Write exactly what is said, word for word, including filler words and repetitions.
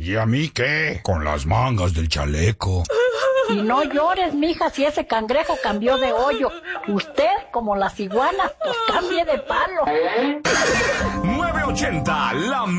¿Y a mí qué? Con las mangas del chaleco. Y no llores, mija, si ese cangrejo cambió de hoyo. Usted, como las iguanas, pues cambie de palo. nueve ochenta, la